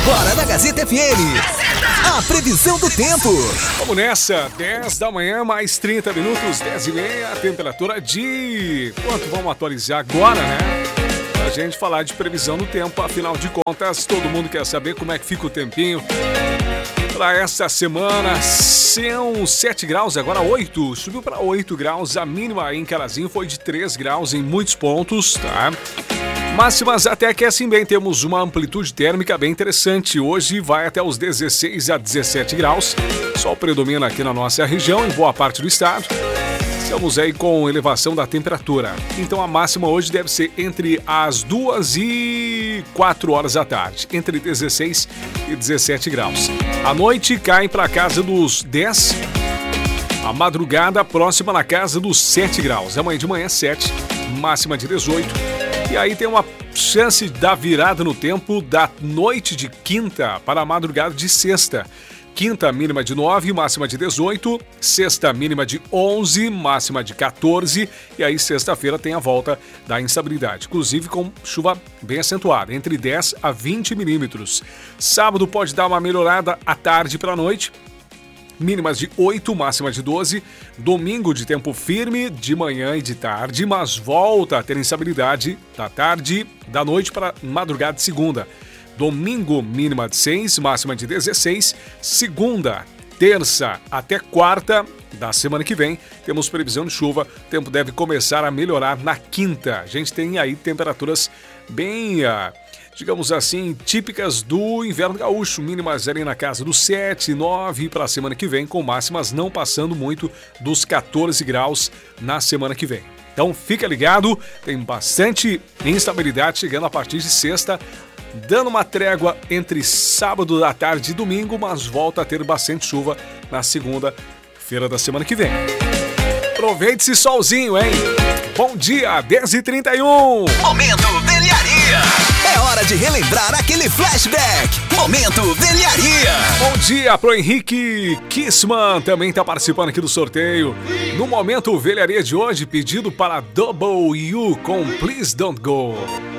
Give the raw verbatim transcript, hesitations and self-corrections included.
Agora na Gazeta F M, a previsão do tempo. Vamos nessa, dez da manhã, mais trinta minutos, dez e meia, a temperatura de... Quanto vamos atualizar agora, né? Pra gente falar de previsão do tempo, afinal de contas, todo mundo quer saber como é que fica o tempinho. Para esta semana, são sete graus, agora oito, subiu para oito graus, a mínima em Carazinho foi de três graus em muitos pontos, tá? Máximas até que assim bem, temos uma amplitude térmica bem interessante. Hoje vai até os dezesseis a dezessete graus. Sol predomina aqui na nossa região, em boa parte do estado. Estamos aí com elevação da temperatura. Então a máxima hoje deve ser entre as duas e quatro horas da tarde. Entre dezesseis e dezessete graus. A noite cai para a casa dos dez. A madrugada próxima na casa dos sete graus. Amanhã de manhã sete, máxima de dezoito. E aí tem uma chance da virada no tempo da noite de quinta para a madrugada de sexta. Quinta mínima de nove, máxima de dezoito. Sexta mínima de onze, máxima de quatorze. E aí sexta-feira tem a volta da instabilidade, inclusive com chuva bem acentuada, entre dez a vinte milímetros. Sábado pode dar uma melhorada à tarde para a noite. Mínimas de oito, máxima de doze. Domingo de tempo firme, de manhã e de tarde, mas volta a ter instabilidade da tarde, da noite para madrugada de segunda. Domingo, mínima de seis, máxima de dezesseis. Segunda, terça até quarta da semana que vem, temos previsão de chuva. O tempo deve começar a melhorar na quinta. A gente tem aí temperaturas bem... Uh, digamos assim, típicas do inverno gaúcho, mínimas ali na casa dos sete, nove para a semana que vem, com máximas não passando muito dos quatorze graus na semana que vem. Então fica ligado, tem bastante instabilidade chegando a partir de sexta, dando uma trégua entre sábado da tarde e domingo, mas volta a ter bastante chuva na segunda-feira da semana que vem. Aproveite esse solzinho, hein? Bom dia, dez e trinta e um. Momento Velharia. É hora de relembrar aquele flashback. Momento Velharia. Bom dia pro Henrique Kissman, também tá participando aqui do sorteio. No Momento Velharia de hoje, pedido para Double U com Please Don't Go.